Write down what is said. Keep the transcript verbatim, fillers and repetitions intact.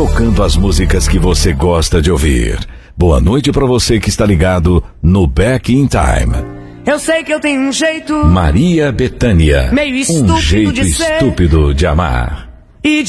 tocando as músicas que você gosta de ouvir. Boa noite pra você que está ligado no Back in Time. Eu sei que eu tenho um jeito Maria Bethânia, meio estúpido um jeito de ser. estúpido de amar.